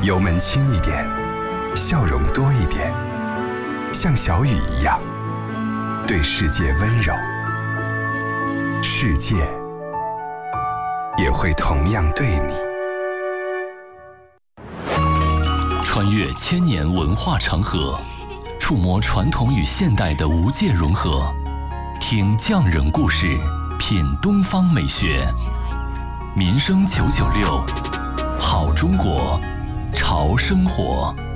油门轻一点，笑容多一点，像小雨一样，对世界温柔，世界也会同样对你。 穿越千年文化长河，触摸传统与现代的无界融合，听匠人故事，品东方美学。民生996，好中国，潮生活。